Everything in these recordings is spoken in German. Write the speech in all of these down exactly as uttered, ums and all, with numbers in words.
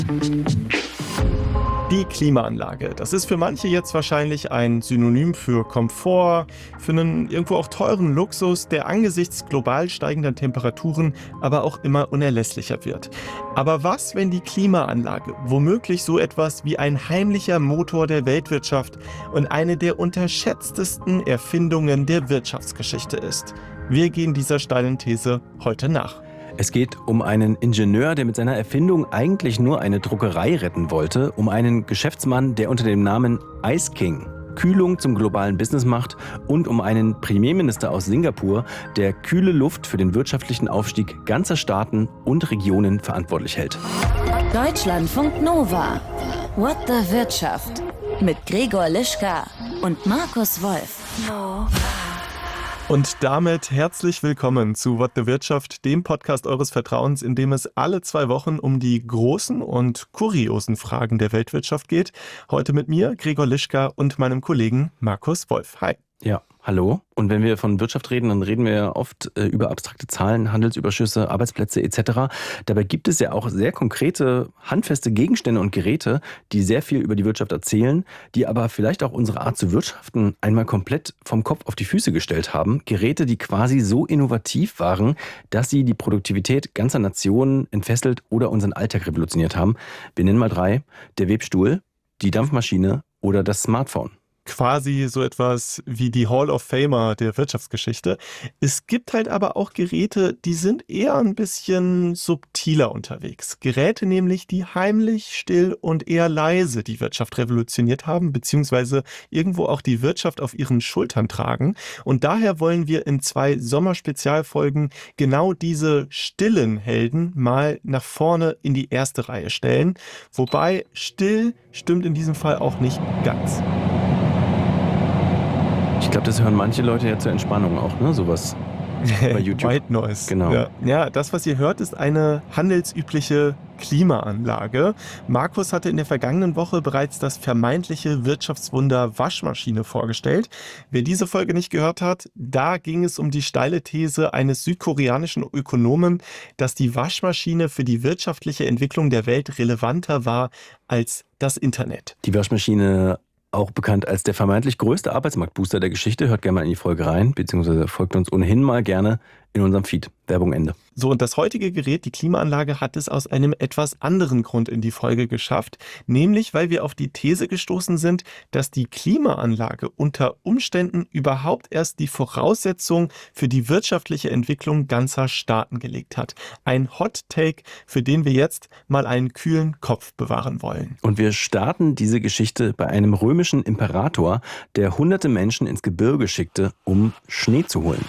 Die Klimaanlage, das ist für manche jetzt wahrscheinlich ein Synonym für Komfort, für einen irgendwo auch teuren Luxus, der angesichts global steigender Temperaturen aber auch immer unerlässlicher wird. Aber was, wenn die Klimaanlage womöglich so etwas wie ein heimlicher Motor der Weltwirtschaft und eine der unterschätztesten Erfindungen der Wirtschaftsgeschichte ist? Wir gehen dieser steilen These heute nach. Es geht um einen Ingenieur, der mit seiner Erfindung eigentlich nur eine Druckerei retten wollte, um einen Geschäftsmann, der unter dem Namen Ice King Kühlung zum globalen Business macht, und um einen Premierminister aus Singapur, der kühle Luft für den wirtschaftlichen Aufstieg ganzer Staaten und Regionen verantwortlich hält. Deutschlandfunk Nova. What the Wirtschaft? Mit Gregor Lischka und Markus Wolf. Und damit herzlich willkommen zu What the Wirtschaft, dem Podcast eures Vertrauens, in dem es alle zwei Wochen um die großen und kuriosen Fragen der Weltwirtschaft geht. Heute mit mir, Gregor Lischka, und meinem Kollegen Markus Wolf. Hi. Ja, hallo. Und wenn wir von Wirtschaft reden, dann reden wir oft äh, über abstrakte Zahlen, Handelsüberschüsse, Arbeitsplätze et cetera. Dabei gibt es ja auch sehr konkrete, handfeste Gegenstände und Geräte, die sehr viel über die Wirtschaft erzählen, die aber vielleicht auch unsere Art zu wirtschaften einmal komplett vom Kopf auf die Füße gestellt haben. Geräte, die quasi so innovativ waren, dass sie die Produktivität ganzer Nationen entfesselt oder unseren Alltag revolutioniert haben. Wir nennen mal drei: der Webstuhl, die Dampfmaschine oder das Smartphone. Quasi so etwas wie die Hall of Famer der Wirtschaftsgeschichte. Es gibt halt aber auch Geräte, die sind eher ein bisschen subtiler unterwegs. Geräte nämlich, die heimlich, still und eher leise die Wirtschaft revolutioniert haben, beziehungsweise irgendwo auch die Wirtschaft auf ihren Schultern tragen. Und daher wollen wir in zwei Sommerspezialfolgen genau diese stillen Helden mal nach vorne in die erste Reihe stellen. Wobei still stimmt in diesem Fall auch nicht ganz. Ich glaube, das hören manche Leute ja zur Entspannung auch, ne? Sowas bei YouTube. White Noise. Genau. Ja. ja, das, was ihr hört, ist eine handelsübliche Klimaanlage. Markus hatte in der vergangenen Woche bereits das vermeintliche Wirtschaftswunder Waschmaschine vorgestellt. Wer diese Folge nicht gehört hat, da ging es um die steile These eines südkoreanischen Ökonomen, dass die Waschmaschine für die wirtschaftliche Entwicklung der Welt relevanter war als das Internet. Die Waschmaschine, auch bekannt als der vermeintlich größte Arbeitsmarktbooster der Geschichte. Hört gerne mal in die Folge rein, beziehungsweise folgt uns ohnehin mal gerne in unserem Feed. Werbung Ende. So, und das heutige Gerät, die Klimaanlage, hat es aus einem etwas anderen Grund in die Folge geschafft, nämlich weil wir auf die These gestoßen sind, dass die Klimaanlage unter Umständen überhaupt erst die Voraussetzung für die wirtschaftliche Entwicklung ganzer Staaten gelegt hat. Ein Hot Take, für den wir jetzt mal einen kühlen Kopf bewahren wollen. Und wir starten diese Geschichte bei einem römischen Imperator, der hunderte Menschen ins Gebirge schickte, um Schnee zu holen.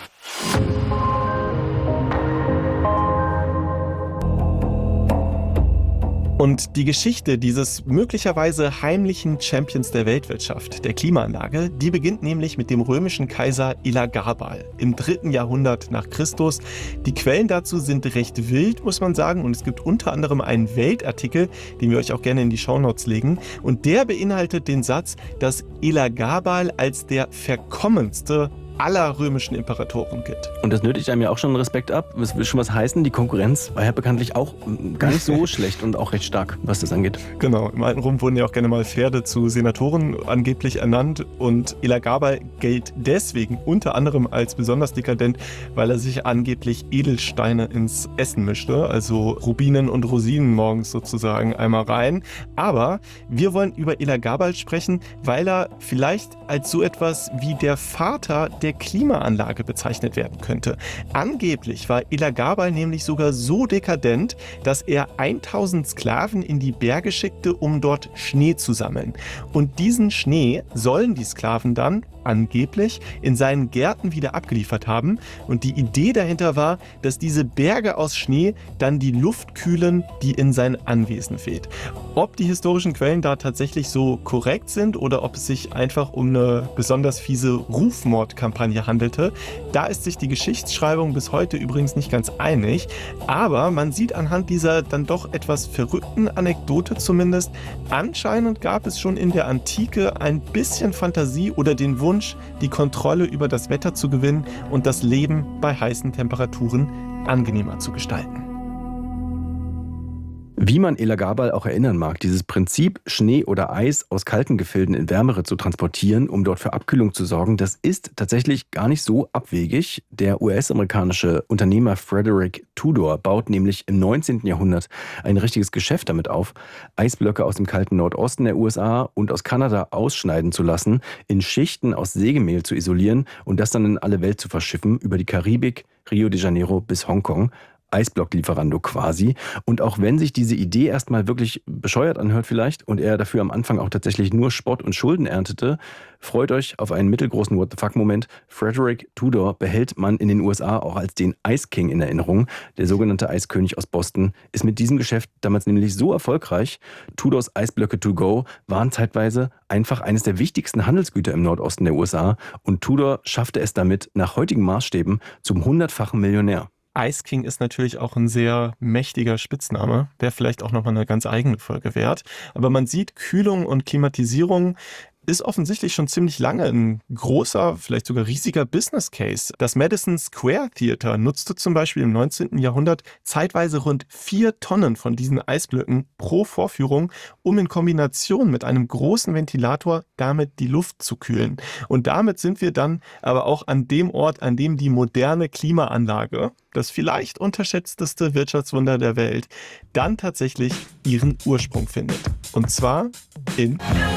Und die Geschichte dieses möglicherweise heimlichen Champions der Weltwirtschaft, der Klimaanlage, die beginnt nämlich mit dem römischen Kaiser Elagabal im dritten Jahrhundert nach Christus. Die Quellen dazu sind recht wild, muss man sagen, und es gibt unter anderem einen Weltartikel, den wir euch auch gerne in die Shownotes legen, und der beinhaltet den Satz, dass Elagabal als der verkommenste aller römischen Imperatoren gilt. Und das nötigt einem ja auch schon Respekt ab. Das will schon was heißen. Die Konkurrenz war ja bekanntlich auch gar nicht so schlecht und auch recht stark, was das angeht. Genau. Im alten Rom wurden ja auch gerne mal Pferde zu Senatoren angeblich ernannt. Und Elagabal gilt deswegen unter anderem als besonders dekadent, weil er sich angeblich Edelsteine ins Essen mischte. Also Rubinen und Rosinen morgens sozusagen einmal rein. Aber wir wollen über Elagabal sprechen, weil er vielleicht als so etwas wie der Vater der Klimaanlage bezeichnet werden könnte. Angeblich war Elagabal nämlich sogar so dekadent, dass er tausend Sklaven in die Berge schickte, um dort Schnee zu sammeln. Und diesen Schnee sollen die Sklaven dann angeblich in seinen Gärten wieder abgeliefert haben. Und die Idee dahinter war, dass diese Berge aus Schnee dann die Luft kühlen, die in sein Anwesen weht. Ob die historischen Quellen da tatsächlich so korrekt sind oder ob es sich einfach um eine besonders fiese Rufmordkampagne handelte, da ist sich die Geschichtsschreibung bis heute übrigens nicht ganz einig. Aber man sieht anhand dieser dann doch etwas verrückten Anekdote zumindest, anscheinend gab es schon in der Antike ein bisschen Fantasie oder den Wunsch, die Kontrolle über das Wetter zu gewinnen und das Leben bei heißen Temperaturen angenehmer zu gestalten. Wie man Elagabal auch erinnern mag, dieses Prinzip, Schnee oder Eis aus kalten Gefilden in wärmere zu transportieren, um dort für Abkühlung zu sorgen, das ist tatsächlich gar nicht so abwegig. Der U S-amerikanische Unternehmer Frederick Tudor baut nämlich im neunzehnten Jahrhundert ein richtiges Geschäft damit auf, Eisblöcke aus dem kalten Nordosten der U S A und aus Kanada ausschneiden zu lassen, in Schichten aus Sägemehl zu isolieren und das dann in alle Welt zu verschiffen, über die Karibik, Rio de Janeiro bis Hongkong. Eisblock-Lieferando quasi. Und auch wenn sich diese Idee erstmal wirklich bescheuert anhört vielleicht und er dafür am Anfang auch tatsächlich nur Spott und Schulden erntete, freut euch auf einen mittelgroßen What-the-fuck-Moment. Frederick Tudor behält man in den U S A auch als den Ice King in Erinnerung. Der sogenannte Eiskönig aus Boston ist mit diesem Geschäft damals nämlich so erfolgreich. Tudors Eisblöcke to go waren zeitweise einfach eines der wichtigsten Handelsgüter im Nordosten der U S A und Tudor schaffte es damit nach heutigen Maßstäben zum hundertfachen Millionär. Ice King ist natürlich auch ein sehr mächtiger Spitzname, der vielleicht auch nochmal eine ganz eigene Folge wert. Aber man sieht, Kühlung und Klimatisierung ist offensichtlich schon ziemlich lange ein großer, vielleicht sogar riesiger Business Case. Das Madison Square Theater nutzte zum Beispiel im neunzehnten Jahrhundert zeitweise rund vier Tonnen von diesen Eisblöcken pro Vorführung, um in Kombination mit einem großen Ventilator damit die Luft zu kühlen. Und damit sind wir dann aber auch an dem Ort, an dem die moderne Klimaanlage, das vielleicht unterschätzteste Wirtschaftswunder der Welt, dann tatsächlich ihren Ursprung findet. Und zwar in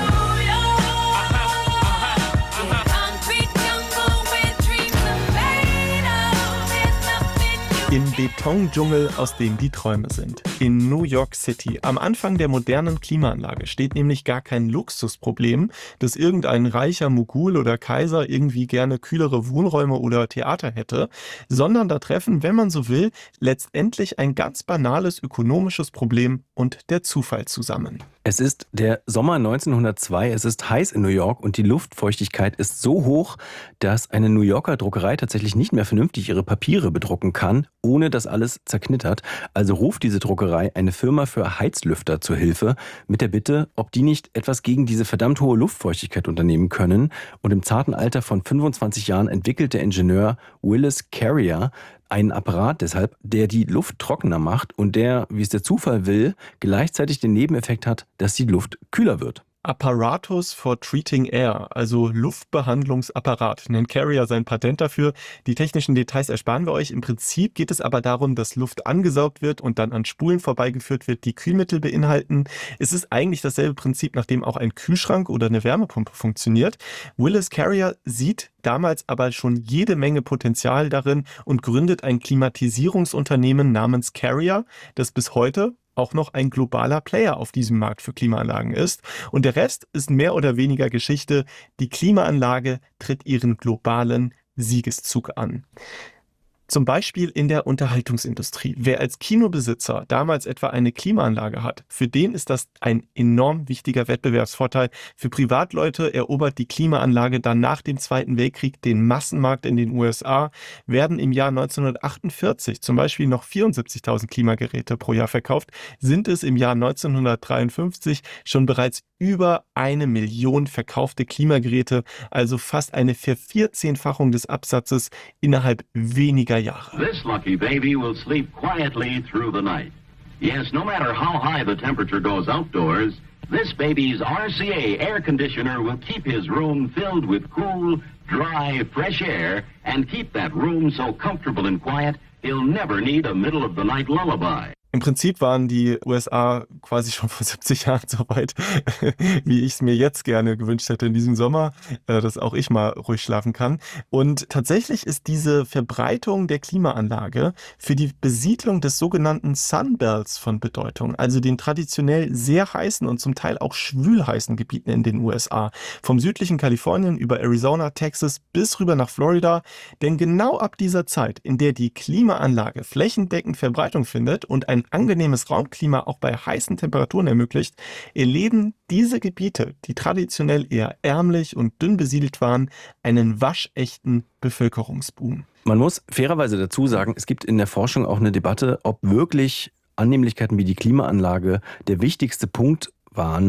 Im Betondschungel, aus dem die Träume sind. In New York City. Am Anfang der modernen Klimaanlage steht nämlich gar kein Luxusproblem, dass irgendein reicher Mogul oder Kaiser irgendwie gerne kühlere Wohnräume oder Theater hätte, sondern da treffen, wenn man so will, letztendlich ein ganz banales ökonomisches Problem und der Zufall zusammen. Es ist der Sommer neunzehnhundertzwei, es ist heiß in New York und die Luftfeuchtigkeit ist so hoch, dass eine New Yorker Druckerei tatsächlich nicht mehr vernünftig ihre Papiere bedrucken kann, ohne dass alles zerknittert. Also ruft diese Druckerei eine Firma für Heizlüfter zur Hilfe mit der Bitte, ob die nicht etwas gegen diese verdammt hohe Luftfeuchtigkeit unternehmen können. Und im zarten Alter von fünfundzwanzig Jahren entwickelt der Ingenieur Willis Carrier einen Apparat deshalb, der die Luft trockener macht und der, wie es der Zufall will, gleichzeitig den Nebeneffekt hat, dass die Luft kühler wird. Apparatus for Treating Air, also Luftbehandlungsapparat, nennt Carrier sein Patent dafür. Die technischen Details ersparen wir euch. Im Prinzip geht es aber darum, dass Luft angesaugt wird und dann an Spulen vorbeigeführt wird, die Kühlmittel beinhalten. Es ist eigentlich dasselbe Prinzip, nach dem auch ein Kühlschrank oder eine Wärmepumpe funktioniert. Willis Carrier sieht damals aber schon jede Menge Potenzial darin und gründet ein Klimatisierungsunternehmen namens Carrier, das bis heute auch noch ein globaler Player auf diesem Markt für Klimaanlagen ist. Und der Rest ist mehr oder weniger Geschichte. Die Klimaanlage tritt ihren globalen Siegeszug an. Zum Beispiel in der Unterhaltungsindustrie. Wer als Kinobesitzer damals etwa eine Klimaanlage hat, für den ist das ein enorm wichtiger Wettbewerbsvorteil. Für Privatleute erobert die Klimaanlage dann nach dem Zweiten Weltkrieg den Massenmarkt in den U S A, werden im Jahr neunzehnhundertachtundvierzig zum Beispiel noch vierundsiebzigtausend Klimageräte pro Jahr verkauft, sind es im Jahr neunzehnhundertdreiundfünfzig schon bereits über eine Million verkaufte Klimageräte, also fast eine Vervierzehnfachung des Absatzes innerhalb weniger Jahre. This lucky baby will sleep quietly through the night. Yes, no matter how high the temperature goes outdoors, this baby's R C A air conditioner will keep his room filled with cool, dry, fresh air and keep that room so comfortable and quiet, he'll never need a middle of the night lullaby. Im Prinzip waren die U S A quasi schon vor siebzig Jahren so weit, wie ich es mir jetzt gerne gewünscht hätte in diesem Sommer, dass auch ich mal ruhig schlafen kann. Und tatsächlich ist diese Verbreitung der Klimaanlage für die Besiedlung des sogenannten Sunbelts von Bedeutung, also den traditionell sehr heißen und zum Teil auch schwül heißen Gebieten in den U S A. Vom südlichen Kalifornien über Arizona, Texas bis rüber nach Florida. Denn genau ab dieser Zeit, in der die Klimaanlage flächendeckend Verbreitung findet und ein angenehmes Raumklima auch bei heißen Temperaturen ermöglicht, erleben diese Gebiete, die traditionell eher ärmlich und dünn besiedelt waren, einen waschechten Bevölkerungsboom. Man muss fairerweise dazu sagen, es gibt in der Forschung auch eine Debatte, ob wirklich Annehmlichkeiten wie die Klimaanlage der wichtigste Punkt waren,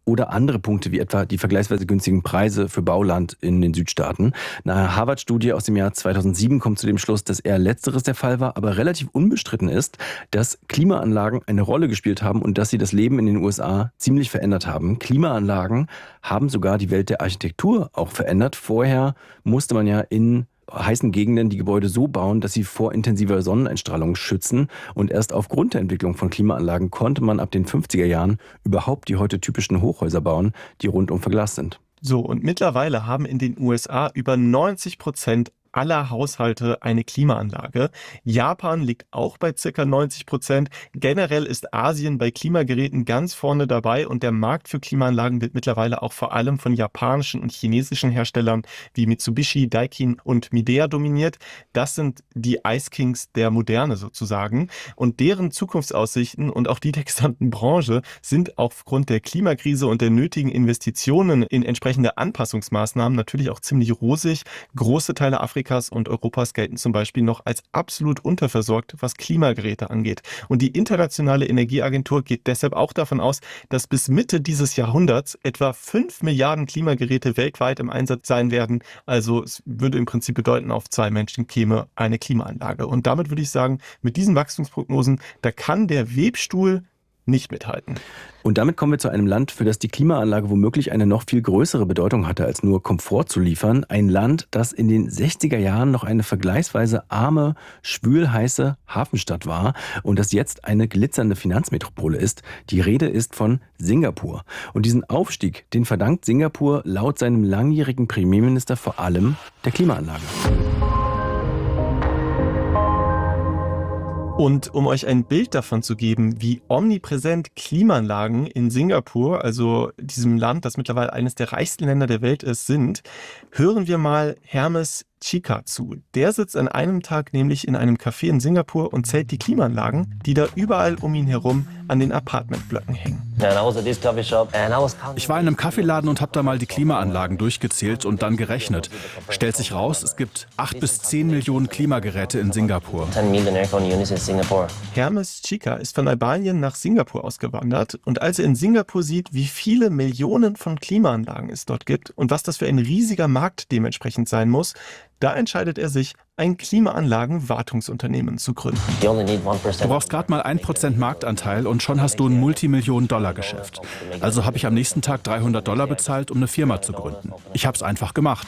oder andere Punkte wie etwa die vergleichsweise günstigen Preise für Bauland in den Südstaaten. Eine Harvard-Studie aus dem Jahr zweitausendsieben kommt zu dem Schluss, dass eher letzteres der Fall war, aber relativ unbestritten ist, dass Klimaanlagen eine Rolle gespielt haben und dass sie das Leben in den U S A ziemlich verändert haben. Klimaanlagen haben sogar die Welt der Architektur auch verändert. Vorher musste man ja in heißen Gegenden die Gebäude so bauen, dass sie vor intensiver Sonneneinstrahlung schützen. Und erst aufgrund der Entwicklung von Klimaanlagen konnte man ab den fünfziger Jahren überhaupt die heute typischen Hochhäuser bauen, die rundum verglast sind. So, und mittlerweile haben in den U S A über neunzig Prozent aller Haushalte eine Klimaanlage. Japan liegt auch bei ca. neunzig Prozent. Generell ist Asien bei Klimageräten ganz vorne dabei und der Markt für Klimaanlagen wird mittlerweile auch vor allem von japanischen und chinesischen Herstellern wie Mitsubishi, Daikin und Midea dominiert. Das sind die Ice Kings der Moderne sozusagen und deren Zukunftsaussichten und auch die der gesamten Branche sind aufgrund der Klimakrise und der nötigen Investitionen in entsprechende Anpassungsmaßnahmen natürlich auch ziemlich rosig. Große Teile Afrikas und Europas gelten zum Beispiel noch als absolut unterversorgt, was Klimageräte angeht. Und die Internationale Energieagentur geht deshalb auch davon aus, dass bis Mitte dieses Jahrhunderts etwa fünf Milliarden Klimageräte weltweit im Einsatz sein werden. Also es würde im Prinzip bedeuten, auf zwei Menschen käme eine Klimaanlage. Und damit würde ich sagen, mit diesen Wachstumsprognosen, da kann der Webstuhl nicht mithalten. Und damit kommen wir zu einem Land, für das die Klimaanlage womöglich eine noch viel größere Bedeutung hatte, als nur Komfort zu liefern. Ein Land, das in den sechziger Jahren noch eine vergleichsweise arme, schwülheiße Hafenstadt war und das jetzt eine glitzernde Finanzmetropole ist. Die Rede ist von Singapur. Und diesen Aufstieg, den verdankt Singapur laut seinem langjährigen Premierminister vor allem der Klimaanlage. Und um euch ein Bild davon zu geben, wie omnipräsent Klimaanlagen in Singapur, also diesem Land, das mittlerweile eines der reichsten Länder der Welt ist, sind, hören wir mal Hermes Chika zu. Der sitzt an einem Tag nämlich in einem Café in Singapur und zählt die Klimaanlagen, die da überall um ihn herum an den Apartmentblöcken hängen. Ich war in einem Kaffeeladen und habe da mal die Klimaanlagen durchgezählt und dann gerechnet. Stellt sich raus, es gibt acht bis zehn Millionen Klimageräte in Singapur. Hermes Chika ist von Albanien nach Singapur ausgewandert und als er in Singapur sieht, wie viele Millionen von Klimaanlagen es dort gibt und was das für ein riesiger Markt dementsprechend sein muss, da entscheidet er sich, ein Klimaanlagen-Wartungsunternehmen zu gründen. Du brauchst gerade mal ein Prozent Marktanteil und schon hast du ein Multimillionen-Dollar-Geschäft. Also habe ich am nächsten Tag dreihundert Dollar bezahlt, um eine Firma zu gründen. Ich habe es einfach gemacht.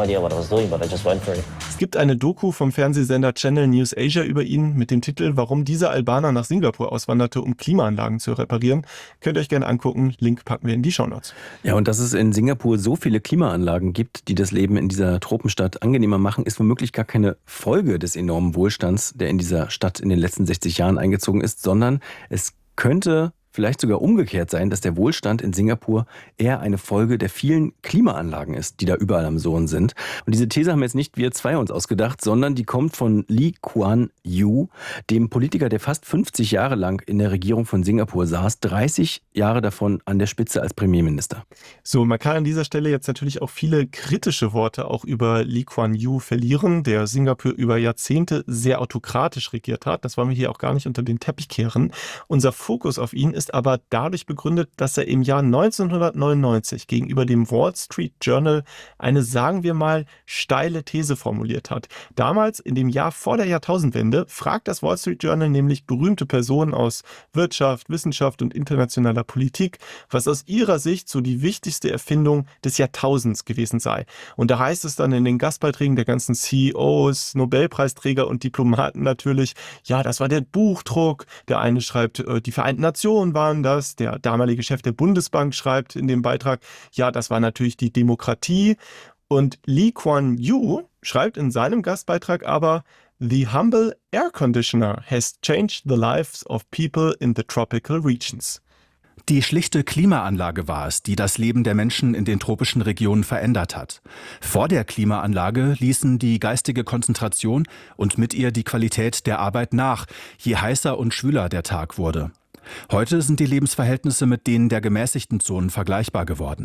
Es gibt eine Doku vom Fernsehsender Channel News Asia über ihn mit dem Titel Warum dieser Albaner nach Singapur auswanderte, um Klimaanlagen zu reparieren. Könnt ihr euch gerne angucken, Link packen wir in die Shownotes. Ja, und dass es in Singapur so viele Klimaanlagen gibt, die das Leben in dieser Tropenstadt angenehmer machen, ist womöglich gar keine Folge des enormen Wohlstands, der in dieser Stadt in den letzten sechzig Jahren eingezogen ist, sondern es könnte vielleicht sogar umgekehrt sein, dass der Wohlstand in Singapur eher eine Folge der vielen Klimaanlagen ist, die da überall am Sohn sind. Und diese These haben jetzt nicht wir zwei uns ausgedacht, sondern die kommt von Lee Kuan Yew, dem Politiker, der fast fünfzig Jahre lang in der Regierung von Singapur saß, dreißig Jahre davon an der Spitze als Premierminister. So, man kann an dieser Stelle jetzt natürlich auch viele kritische Worte auch über Lee Kuan Yew verlieren, der Singapur über Jahrzehnte sehr autokratisch regiert hat. Das wollen wir hier auch gar nicht unter den Teppich kehren. Unser Fokus auf ihn ist ist aber dadurch begründet, dass er im Jahr neunzehnhundertneunundneunzig gegenüber dem Wall Street Journal eine, sagen wir mal, steile These formuliert hat. Damals, in dem Jahr vor der Jahrtausendwende, fragt das Wall Street Journal nämlich berühmte Personen aus Wirtschaft, Wissenschaft und internationaler Politik, was aus ihrer Sicht so die wichtigste Erfindung des Jahrtausends gewesen sei. Und da heißt es dann in den Gastbeiträgen der ganzen C E Os, Nobelpreisträger und Diplomaten natürlich, ja, das war der Buchdruck. Der eine schreibt, die Vereinten Nationen waren das. Der damalige Chef der Bundesbank schreibt in dem Beitrag, ja, das war natürlich die Demokratie. Und Lee Kuan Yew schreibt in seinem Gastbeitrag aber, The humble air conditioner has changed the lives of people in the tropical regions. Die schlichte Klimaanlage war es, die das Leben der Menschen in den tropischen Regionen verändert hat. Vor der Klimaanlage ließen die geistige Konzentration und mit ihr die Qualität der Arbeit nach, je heißer und schwüler der Tag wurde. Heute sind die Lebensverhältnisse mit denen der gemäßigten Zonen vergleichbar geworden.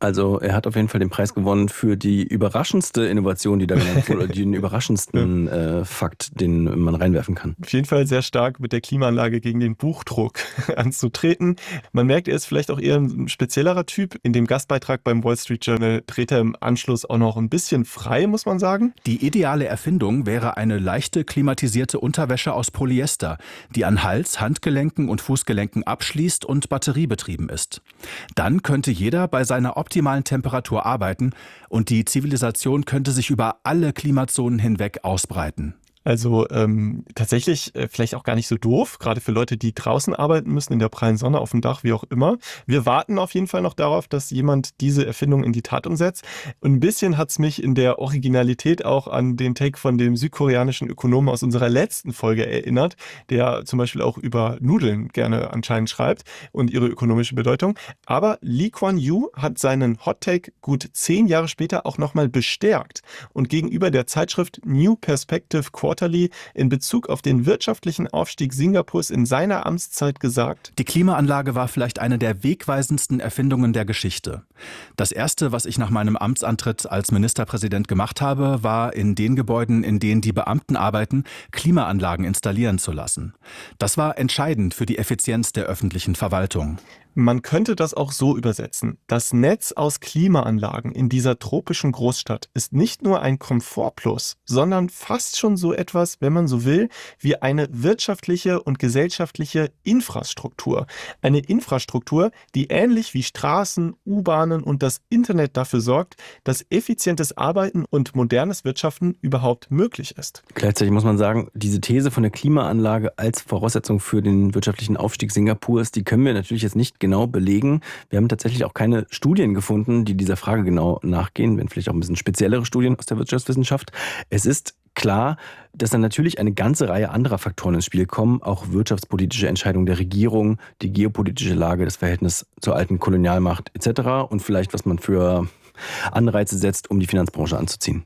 Also er hat auf jeden Fall den Preis gewonnen für die überraschendste Innovation, die da genannt wurde, oder den überraschendsten äh, Fakt, den man reinwerfen kann. Auf jeden Fall sehr stark mit der Klimaanlage gegen den Buchdruck anzutreten. Man merkt, er ist vielleicht auch eher ein speziellerer Typ. In dem Gastbeitrag beim Wall Street Journal dreht er im Anschluss auch noch ein bisschen frei, muss man sagen. Die ideale Erfindung wäre eine leichte klimatisierte Unterwäsche aus Polyester, die an Hals, Handgelenken und Fußgelenken abschließt und batteriebetrieben ist. Dann könnte jeder bei seiner optimalen Temperatur arbeiten und die Zivilisation könnte sich über alle Klimazonen hinweg ausbreiten. Also ähm, tatsächlich äh, vielleicht auch gar nicht so doof, gerade für Leute, die draußen arbeiten müssen, in der prallen Sonne, auf dem Dach, wie auch immer. Wir warten auf jeden Fall noch darauf, dass jemand diese Erfindung in die Tat umsetzt. Und ein bisschen hat's mich in der Originalität auch an den Take von dem südkoreanischen Ökonomen aus unserer letzten Folge erinnert, der zum Beispiel auch über Nudeln gerne anscheinend schreibt und ihre ökonomische Bedeutung. Aber Lee Kuan Yew hat seinen Hot Take gut zehn Jahre später auch nochmal bestärkt und gegenüber der Zeitschrift New Perspective Quarterly in Bezug auf den wirtschaftlichen Aufstieg Singapurs in seiner Amtszeit gesagt: Die Klimaanlage war vielleicht eine der wegweisendsten Erfindungen der Geschichte. Das erste, was ich nach meinem Amtsantritt als Ministerpräsident gemacht habe, war in den Gebäuden, in denen die Beamten arbeiten, Klimaanlagen installieren zu lassen. Das war entscheidend für die Effizienz der öffentlichen Verwaltung. Man könnte das auch so übersetzen. Das Netz aus Klimaanlagen in dieser tropischen Großstadt ist nicht nur ein Komfortplus, sondern fast schon so etwas, wenn man so will, wie eine wirtschaftliche und gesellschaftliche Infrastruktur. Eine Infrastruktur, die ähnlich wie Straßen, U-Bahnen und das Internet dafür sorgt, dass effizientes Arbeiten und modernes Wirtschaften überhaupt möglich ist. Gleichzeitig muss man sagen, diese These von der Klimaanlage als Voraussetzung für den wirtschaftlichen Aufstieg Singapurs, die können wir natürlich jetzt nicht genau belegen. Wir haben tatsächlich auch keine Studien gefunden, die dieser Frage genau nachgehen, wenn vielleicht auch ein bisschen speziellere Studien aus der Wirtschaftswissenschaft. Es ist klar, dass dann natürlich eine ganze Reihe anderer Faktoren ins Spiel kommen, auch wirtschaftspolitische Entscheidungen der Regierung, die geopolitische Lage, das Verhältnis zur alten Kolonialmacht et cetera und vielleicht, was man für Anreize setzt, um die Finanzbranche anzuziehen.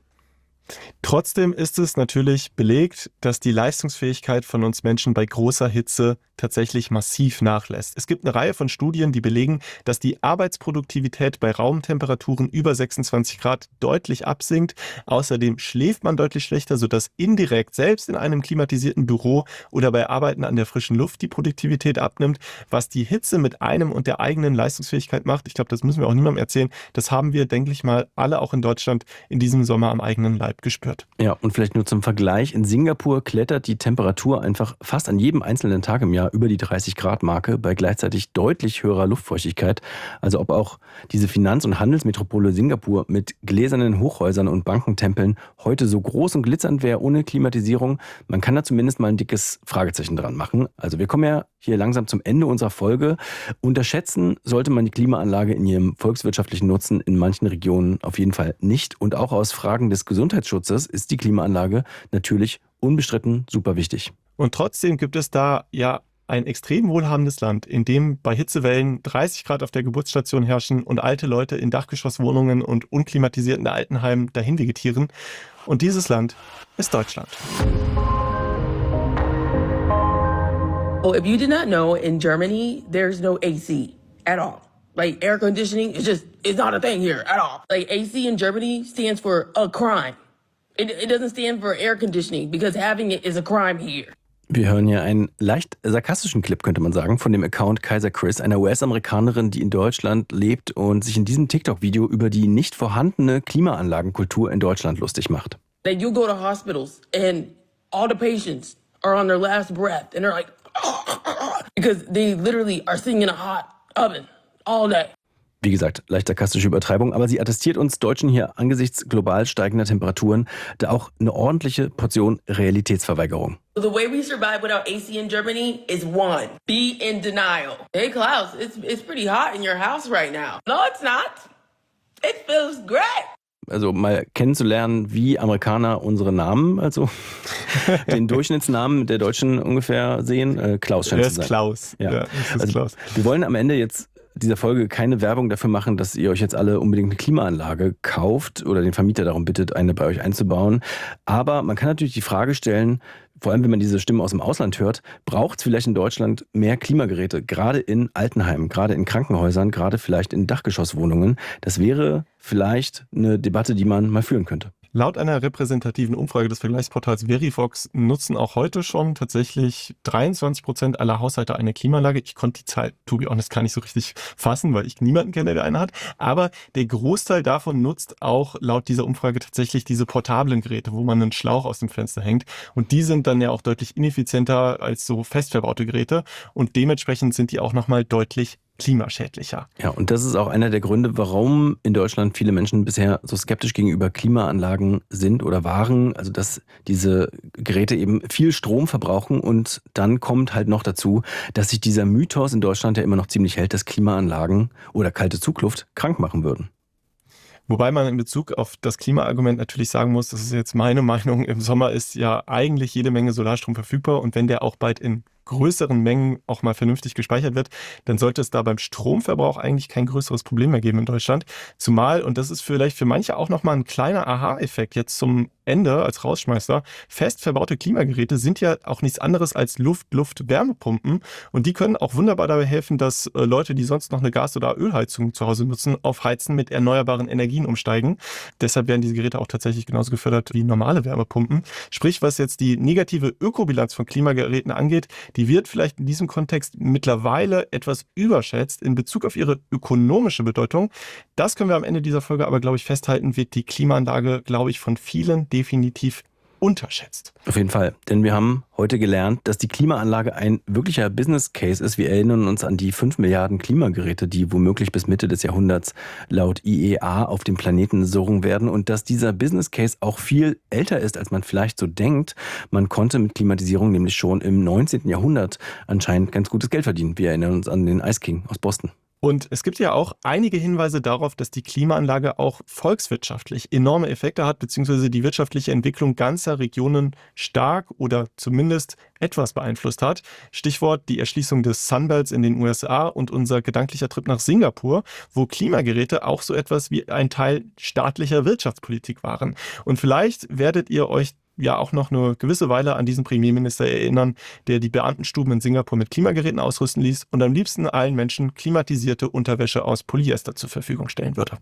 Trotzdem ist es natürlich belegt, dass die Leistungsfähigkeit von uns Menschen bei großer Hitze tatsächlich massiv nachlässt. Es gibt eine Reihe von Studien, die belegen, dass die Arbeitsproduktivität bei Raumtemperaturen über sechsundzwanzig Grad deutlich absinkt. Außerdem schläft man deutlich schlechter, sodass indirekt selbst in einem klimatisierten Büro oder bei Arbeiten an der frischen Luft die Produktivität abnimmt. Was die Hitze mit einem und der eigenen Leistungsfähigkeit macht, ich glaube, das müssen wir auch niemandem erzählen, das haben wir, denke ich mal, alle auch in Deutschland in diesem Sommer am eigenen Leib gespürt. Ja, und vielleicht nur zum Vergleich. In Singapur klettert die Temperatur einfach fast an jedem einzelnen Tag im Jahr über die dreißig Grad Marke bei gleichzeitig deutlich höherer Luftfeuchtigkeit. Also ob auch diese Finanz- und Handelsmetropole Singapur mit gläsernen Hochhäusern und Bankentempeln heute so groß und glitzernd wäre ohne Klimatisierung, man kann da zumindest mal ein dickes Fragezeichen dran machen. Also wir kommen ja hier langsam zum Ende unserer Folge. Unterschätzen sollte man die Klimaanlage in ihrem volkswirtschaftlichen Nutzen in manchen Regionen auf jeden Fall nicht. Und auch aus Fragen des Gesundheitsschutzes ist die Klimaanlage natürlich unbestritten super wichtig. Und trotzdem gibt es da ja ein extrem wohlhabendes Land, in dem bei Hitzewellen dreißig Grad auf der Geburtsstation herrschen und alte Leute in Dachgeschosswohnungen und unklimatisierten Altenheimen dahin vegetieren. Und dieses Land ist Deutschland. Oh, if you did not know, in Germany, there's no A C at all. Like, air conditioning is just, it's not a thing here at all. Like, A C in Germany stands for a crime. It, it doesn't stand for air conditioning because having it is a crime here. Wir hören hier einen leicht sarkastischen Clip, könnte man sagen, von dem Account Kaiser Chris, einer U S-Amerikanerin, die in Deutschland lebt und sich in diesem TikTok-Video über die nicht vorhandene Klimaanlagenkultur in Deutschland lustig macht. Like, you go to hospitals and all the patients are on their last breath and they're like, because they literally are sitting in a hot oven all day. Wie gesagt, leicht sarkastische Übertreibung, aber sie attestiert uns Deutschen hier angesichts global steigender Temperaturen da auch eine ordentliche Portion Realitätsverweigerung. The way we survive without A C in Germany is one, be in denial. Hey Klaus, it's, it's pretty hot in your house right now. No, it's not. It feels great. Also mal kennenzulernen, wie Amerikaner unsere Namen, also den Durchschnittsnamen der Deutschen ungefähr sehen. Äh, Klaus scheint Er zu sein. ist Klaus. Ja. Ja, das ist also, Klaus. Wir wollen am Ende jetzt dieser Folge keine Werbung dafür machen, dass ihr euch jetzt alle unbedingt eine Klimaanlage kauft oder den Vermieter darum bittet, eine bei euch einzubauen. Aber man kann natürlich die Frage stellen, vor allem wenn man diese Stimmen aus dem Ausland hört, braucht es vielleicht in Deutschland mehr Klimageräte, gerade in Altenheimen, gerade in Krankenhäusern, gerade vielleicht in Dachgeschosswohnungen. Das wäre vielleicht eine Debatte, die man mal führen könnte. Laut einer repräsentativen Umfrage des Vergleichsportals Verivox nutzen auch heute schon tatsächlich dreiundzwanzig Prozent aller Haushalte eine Klimaanlage. Ich konnte die Zahl, to be honest, gar nicht so richtig fassen, weil ich niemanden kenne, der eine hat. Aber der Großteil davon nutzt auch laut dieser Umfrage tatsächlich diese portablen Geräte, wo man einen Schlauch aus dem Fenster hängt. Und die sind dann ja auch deutlich ineffizienter als so fest verbaute Geräte. Und dementsprechend sind die auch nochmal deutlich klimaschädlicher. Ja, und das ist auch einer der Gründe, warum in Deutschland viele Menschen bisher so skeptisch gegenüber Klimaanlagen sind oder waren. Also, dass diese Geräte eben viel Strom verbrauchen und dann kommt halt noch dazu, dass sich dieser Mythos in Deutschland ja immer noch ziemlich hält, dass Klimaanlagen oder kalte Zugluft krank machen würden. Wobei man in Bezug auf das Klimaargument natürlich sagen muss, das ist jetzt meine Meinung, im Sommer ist ja eigentlich jede Menge Solarstrom verfügbar und wenn der auch bald in größeren Mengen auch mal vernünftig gespeichert wird, dann sollte es da beim Stromverbrauch eigentlich kein größeres Problem mehr geben in Deutschland. Zumal, und das ist vielleicht für manche auch nochmal ein kleiner Aha-Effekt jetzt zum Ende als Rausschmeißer, fest verbaute Klimageräte sind ja auch nichts anderes als Luft-Luft-Wärmepumpen und die können auch wunderbar dabei helfen, dass äh, Leute, die sonst noch eine Gas- oder Ölheizung zu Hause nutzen, auf Heizen mit erneuerbaren Energien umsteigen. Deshalb werden diese Geräte auch tatsächlich genauso gefördert wie normale Wärmepumpen. Sprich, was jetzt die negative Ökobilanz von Klimageräten angeht, die wird vielleicht in diesem Kontext mittlerweile etwas überschätzt in Bezug auf ihre ökonomische Bedeutung. Das können wir am Ende dieser Folge aber, glaube ich, festhalten, wird die Klimaanlage, glaube ich, von vielen definitiv unterschätzt. Auf jeden Fall, denn wir haben heute gelernt, dass die Klimaanlage ein wirklicher Business Case ist. Wir erinnern uns an die fünf Milliarden Klimageräte, die womöglich bis Mitte des Jahrhunderts laut I E A auf dem Planeten surren werden und dass dieser Business Case auch viel älter ist, als man vielleicht so denkt. Man konnte mit Klimatisierung nämlich schon im neunzehnten Jahrhundert anscheinend ganz gutes Geld verdienen. Wir erinnern uns an den Ice King aus Boston. Und es gibt ja auch einige Hinweise darauf, dass die Klimaanlage auch volkswirtschaftlich enorme Effekte hat, beziehungsweise die wirtschaftliche Entwicklung ganzer Regionen stark oder zumindest etwas beeinflusst hat. Stichwort die Erschließung des Sunbelts in den U S A und unser gedanklicher Trip nach Singapur, wo Klimageräte auch so etwas wie ein Teil staatlicher Wirtschaftspolitik waren. Und vielleicht werdet ihr euch ja auch noch eine gewisse Weile an diesen Premierminister erinnern, der die Beamtenstuben in Singapur mit Klimageräten ausrüsten ließ und am liebsten allen Menschen klimatisierte Unterwäsche aus Polyester zur Verfügung stellen würde.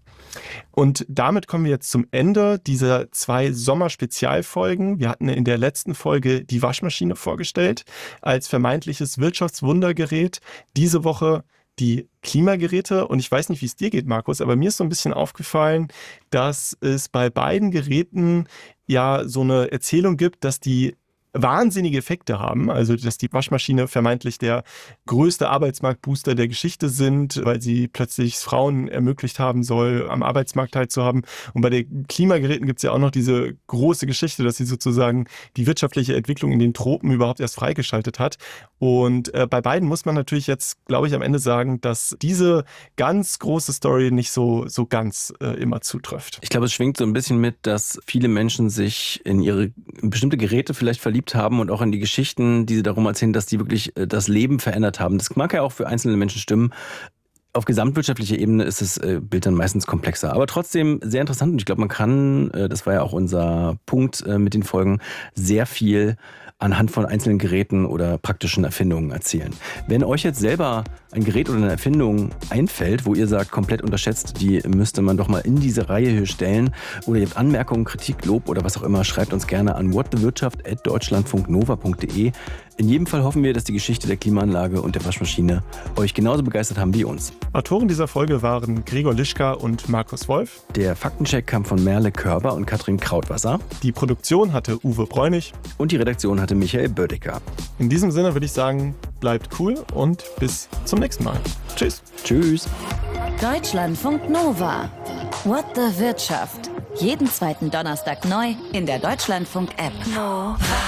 Und damit kommen wir jetzt zum Ende dieser zwei Sommerspezialfolgen. Wir hatten in der letzten Folge die Waschmaschine vorgestellt als vermeintliches Wirtschaftswundergerät. Diese Woche die Klimageräte. Und ich weiß nicht, wie es dir geht, Markus, aber mir ist so ein bisschen aufgefallen, dass es bei beiden Geräten ja so eine Erzählung gibt, dass die wahnsinnige Effekte haben, also dass die Waschmaschine vermeintlich der größte Arbeitsmarktbooster der Geschichte sind, weil sie plötzlich Frauen ermöglicht haben soll, am Arbeitsmarkt teilzuhaben. Und bei den Klimageräten gibt es ja auch noch diese große Geschichte, dass sie sozusagen die wirtschaftliche Entwicklung in den Tropen überhaupt erst freigeschaltet hat. Und äh, bei beiden muss man natürlich jetzt, glaube ich, am Ende sagen, dass diese ganz große Story nicht so, so ganz äh, immer zutrifft. Ich glaube, es schwingt so ein bisschen mit, dass viele Menschen sich in ihre in bestimmte Geräte vielleicht verliebt haben und auch in die Geschichten, die sie darum erzählen, dass die wirklich das Leben verändert haben. Das mag ja auch für einzelne Menschen stimmen. Auf gesamtwirtschaftlicher Ebene ist das Bild dann meistens komplexer. Aber trotzdem sehr interessant. Und ich glaube, man kann, das war ja auch unser Punkt mit den Folgen, sehr viel anhand von einzelnen Geräten oder praktischen Erfindungen erzählen. Wenn euch jetzt selber ein Gerät oder eine Erfindung einfällt, wo ihr sagt, komplett unterschätzt, die müsste man doch mal in diese Reihe hier stellen, oder ihr habt Anmerkungen, Kritik, Lob oder was auch immer, schreibt uns gerne an whatthewirtschaft at deutschlandfunknova punkt de. In jedem Fall hoffen wir, dass die Geschichte der Klimaanlage und der Waschmaschine euch genauso begeistert haben wie uns. Autoren dieser Folge waren Gregor Lischka und Markus Wolf. Der Faktencheck kam von Merle Körber und Katrin Krautwasser. Die Produktion hatte Uwe Bräunig. Und die Redaktion hatte Michael Bödecker. In diesem Sinne würde ich sagen, bleibt cool und bis zum nächsten Mal. Tschüss. Tschüss. Deutschlandfunk Nova. What the Wirtschaft. Jeden zweiten Donnerstag neu in der Deutschlandfunk-App. Nova.